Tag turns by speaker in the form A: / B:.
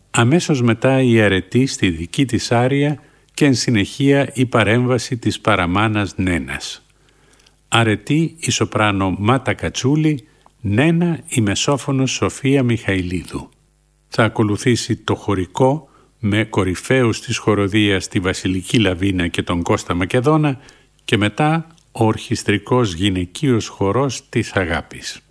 A: Αμέσως μετά η αρετή στη δική της άρια και εν συνεχεία η παρέμβαση της παραμάνας Νένας. Αρετή η σοπράνο Μάτα Κατσούλη, Νένα η μεσόφωνος Σοφία Μιχαηλίδου. Θα ακολουθήσει το χωρικό με κορυφαίους της χοροδίας τη Βασιλική Λαβίνα και τον Κώστα Μακεδόνα και μετά ο ορχιστρικός γυναικείος χορός της Αγάπης.